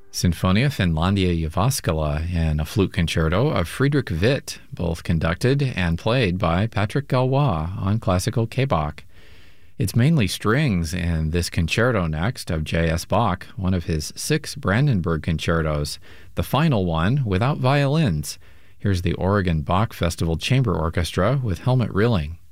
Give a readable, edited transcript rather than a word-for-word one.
Sinfonia Finlandia Jyväskylä and a flute concerto of Friedrich Witt, both conducted and played by Patrick Galois on classical K-Bach. It's mainly strings in this concerto next of J.S. Bach, one of his 6 Brandenburg concertos, the final one without violins. Here's the Oregon Bach Festival Chamber Orchestra with Helmut Rilling.